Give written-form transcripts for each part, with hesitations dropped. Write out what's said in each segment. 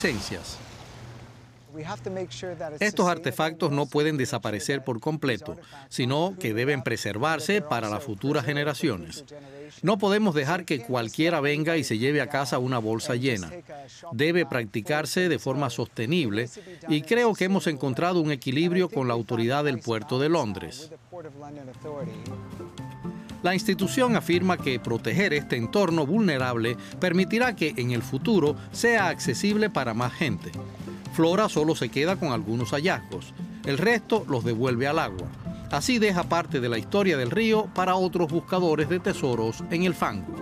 licencias. Estos artefactos no pueden desaparecer por completo, sino que deben preservarse para las futuras generaciones. No podemos dejar que cualquiera venga y se lleve a casa una bolsa llena. Debe practicarse de forma sostenible y creo que hemos encontrado un equilibrio con la autoridad del puerto de Londres. La institución afirma que proteger este entorno vulnerable permitirá que en el futuro sea accesible para más gente. Flora solo se queda con algunos hallazgos. El resto los devuelve al agua. Así deja parte de la historia del río para otros buscadores de tesoros en el fango.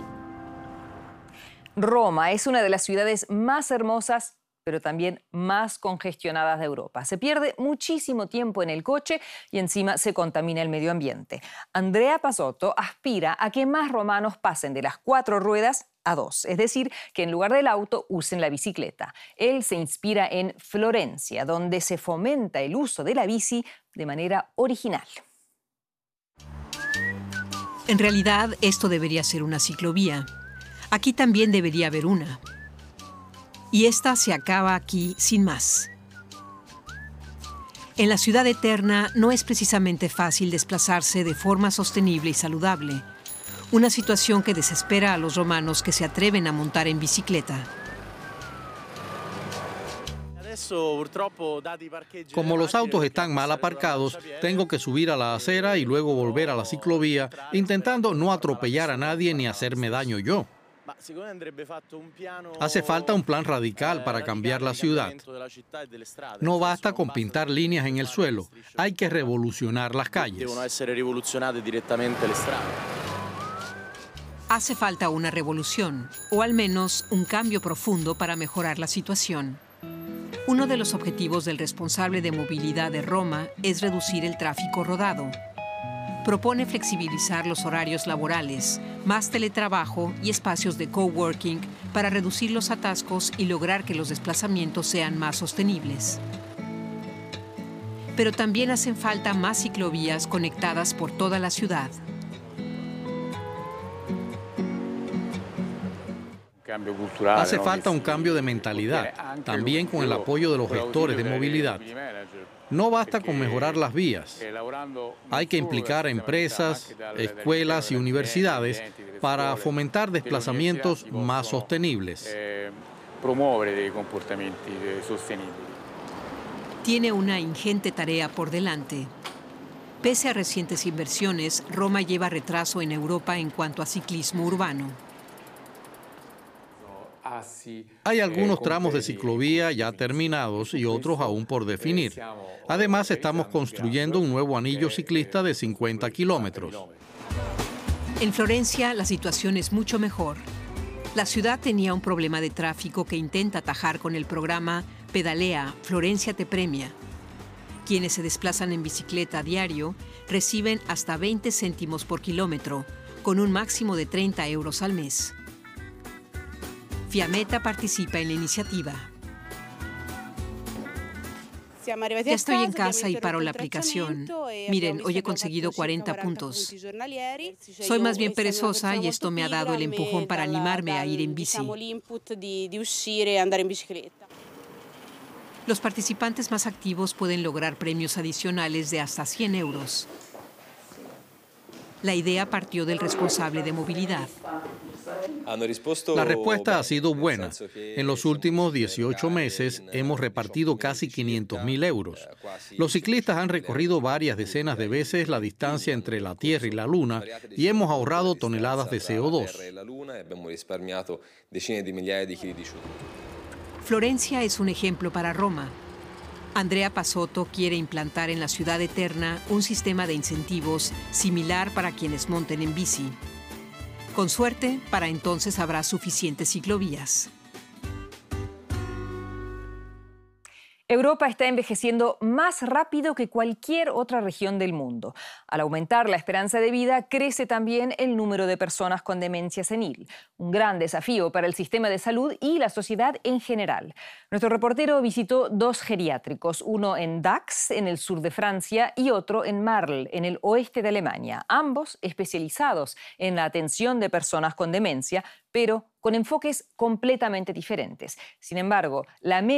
Roma es una de las ciudades más hermosas, pero también más congestionadas de Europa. Se pierde muchísimo tiempo en el coche y encima se contamina el medio ambiente. Andrea Pasotto aspira a que más romanos pasen de las 4 ruedas a 2, es decir, que en lugar del auto usen la bicicleta. Él se inspira en Florencia, donde se fomenta el uso de la bici de manera original. En realidad, esto debería ser una ciclovía. Aquí también debería haber una. Y esta se acaba aquí sin más. En la ciudad eterna no es precisamente fácil desplazarse de forma sostenible y saludable. Una situación que desespera a los romanos que se atreven a montar en bicicleta. Como los autos están mal aparcados, tengo que subir a la acera y luego volver a la ciclovía, intentando no atropellar a nadie ni hacerme daño yo. Hace falta un plan radical para cambiar la ciudad. No basta con pintar líneas en el suelo, hay que revolucionar las calles. Hace falta una revolución, o al menos un cambio profundo para mejorar la situación. Uno de los objetivos del responsable de movilidad de Roma es reducir el tráfico rodado. Propone flexibilizar los horarios laborales, más teletrabajo y espacios de coworking para reducir los atascos y lograr que los desplazamientos sean más sostenibles. Pero también hacen falta más ciclovías conectadas por toda la ciudad. Hace falta un cambio de mentalidad, también con el apoyo de los gestores de movilidad. No basta con mejorar las vías. Hay que implicar a empresas, escuelas y universidades para fomentar desplazamientos más sostenibles. Tiene una ingente tarea por delante. Pese a recientes inversiones, Roma lleva retraso en Europa en cuanto a ciclismo urbano. Hay algunos tramos de ciclovía ya terminados y otros aún por definir. Además, estamos construyendo un nuevo anillo ciclista de 50 kilómetros. En Florencia, la situación es mucho mejor. La ciudad tenía un problema de tráfico que intenta atajar con el programa Pedalea, Florencia te premia. Quienes se desplazan en bicicleta a diario reciben hasta 20 céntimos por kilómetro, con un máximo de 30 euros al mes. Fiametta participa en la iniciativa. Ya estoy en casa y paro la aplicación. Miren, hoy he conseguido 40 puntos. Soy más bien perezosa y esto me ha dado el empujón para animarme a ir en bici. Los participantes más activos pueden lograr premios adicionales de hasta 100 euros. La idea partió del responsable de movilidad. La respuesta ha sido buena. En los últimos 18 meses hemos repartido casi 500.000 euros. Los ciclistas han recorrido varias decenas de veces la distancia entre la Tierra y la Luna y hemos ahorrado toneladas de CO2. Florencia es un ejemplo para Roma. Andrea Pasotto quiere implantar en la ciudad eterna un sistema de incentivos similar para quienes monten en bici. Con suerte, para entonces habrá suficientes ciclovías. Europa está envejeciendo más rápido que cualquier otra región del mundo. Al aumentar la esperanza de vida, crece también el número de personas con demencia senil. Un gran desafío para el sistema de salud y la sociedad en general. Nuestro reportero visitó 2 geriátricos, uno en Dax, en el sur de Francia, y otro en Marl, en el oeste de Alemania, ambos especializados en la atención de personas con demencia, pero con enfoques completamente diferentes. Sin embargo, la